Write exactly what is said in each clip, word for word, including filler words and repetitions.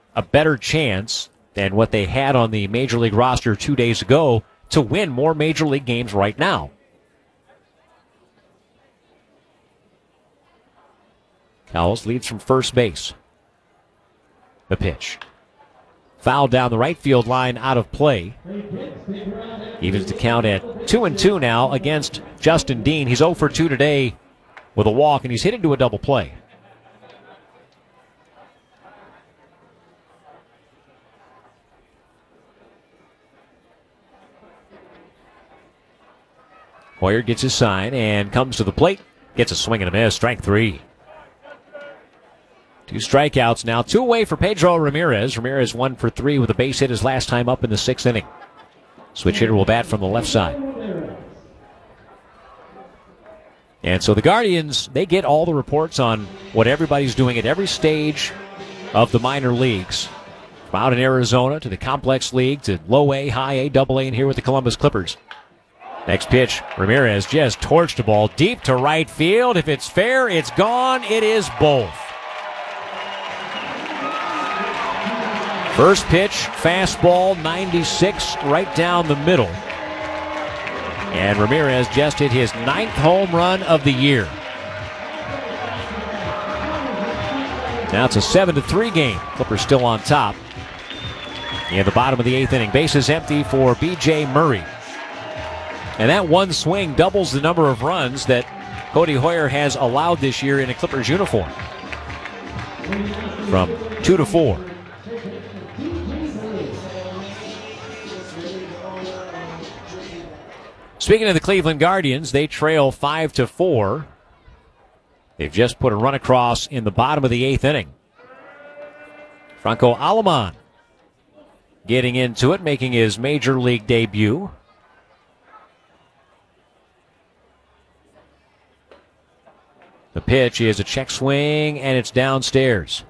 a better chance than what they had on the Major League roster two days ago to win more Major League games right now. Cowles leads from first base. The pitch. Foul down the right field line, out of play. Evens the count at two and two now against Justin Dean. He's oh for two today with a walk, and he's hit into a double play. Hoyer gets his sign and comes to the plate. Gets a swing and a miss. Strike three. Two strikeouts now. Two away for Pedro Ramirez. Ramirez one for three with a base hit his last time up in the sixth inning. Switch hitter will bat from the left side. And so the Guardians, they get all the reports on what everybody's doing at every stage of the minor leagues. From out in Arizona to the complex league to low A, high A, double A, and here with the Columbus Clippers. Next pitch, Ramirez just torched the ball deep to right field. If it's fair, it's gone. It is both. First pitch, fastball, ninety-six, right down the middle. And Ramirez just hit his ninth home run of the year. Now it's a seven to three game. Clippers still on top. In the bottom of the eighth inning, bases empty for B J Murray. And that one swing doubles the number of runs that Cody Hoyer has allowed this year in a Clippers uniform. From two to four. Speaking of the Cleveland Guardians, they trail five to four. They've just put a run across in the bottom of the eighth inning. Franco Aleman getting into it, making his major league debut. The pitch is a check swing, and it's downstairs.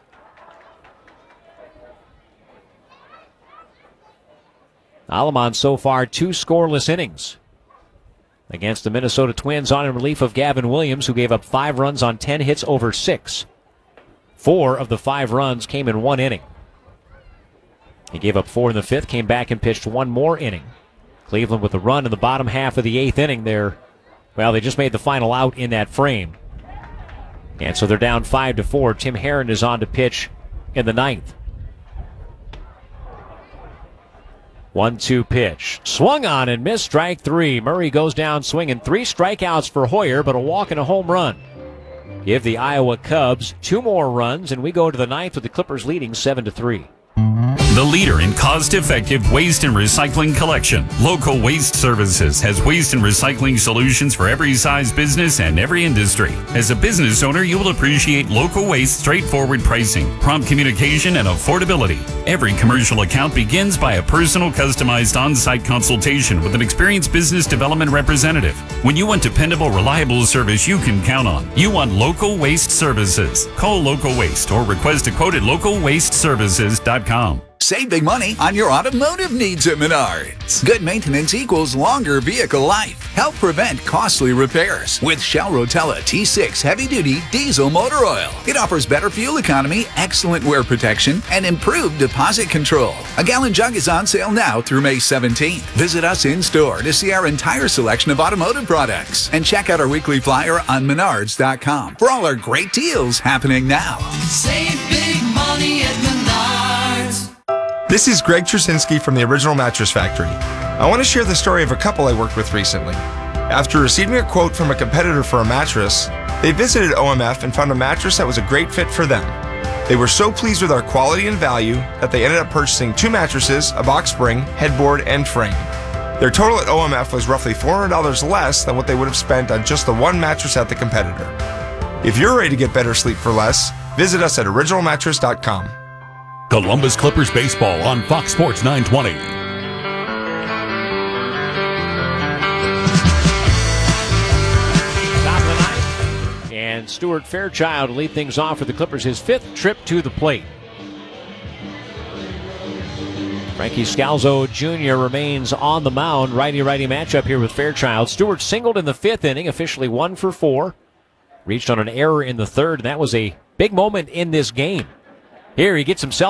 Aleman so far two scoreless innings against the Minnesota Twins on in relief of Gavin Williams, who gave up five runs on ten hits over six. Four of the five runs came in one inning. He gave up four in the fifth, came back and pitched one more inning. Cleveland with a run in the bottom half of the eighth inning there. Well, they just made the final out in that frame. And so they're down five to four. Tim Herron is on to pitch in the ninth. one two pitch. Swung on and missed, strike three. Murray goes down swinging. Three strikeouts for Hoyer, but a walk and a home run. Give the Iowa Cubs two more runs, and we go to the ninth with the Clippers leading seven to three. The leader in cost-effective waste and recycling collection, Local Waste Services has waste and recycling solutions for every size business and every industry. As a business owner, you will appreciate Local Waste straightforward pricing, prompt communication, and affordability. Every commercial account begins by a personal, customized on-site consultation with an experienced business development representative. When you want dependable, reliable service you can count on, you want Local Waste Services. Call Local Waste or request a quote at local waste services dot com. Save big money on your automotive needs at Menards. Good maintenance equals longer vehicle life. Help prevent costly repairs with Shell Rotella T six heavy-duty diesel motor oil. It offers better fuel economy, excellent wear protection, and improved deposit control. A gallon jug is on sale now through May seventeenth. Visit us in-store to see our entire selection of automotive products and check out our weekly flyer on menards dot com for all our great deals happening now. Save big money at Menards. This is Greg Trusinski from the Original Mattress Factory. I want to share the story of a couple I worked with recently. After receiving a quote from a competitor for a mattress, they visited O M F and found a mattress that was a great fit for them. They were so pleased with our quality and value that they ended up purchasing two mattresses, a box spring, headboard, and frame. Their total at O M F was roughly four hundred dollars less than what they would have spent on just the one mattress at the competitor. If you're ready to get better sleep for less, visit us at original mattress dot com. Columbus Clippers baseball on Fox Sports nine twenty. Top of the ninth, and Stuart Fairchild lead things off for the Clippers, his fifth trip to the plate. Frankie Scalzo Junior remains on the mound. Righty-righty matchup here with Fairchild. Stewart singled in the fifth inning, officially one for four. Reached on an error in the third, and that was a big moment in this game. Here he gets himself